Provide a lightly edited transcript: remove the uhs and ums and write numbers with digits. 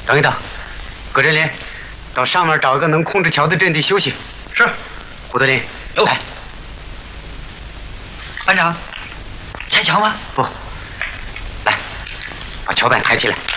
等一等，葛振林，到上面找一个能控制桥的阵地休息。 是。 胡德林，来。 班长，拆桥吗？ 不，来，把桥板抬起来。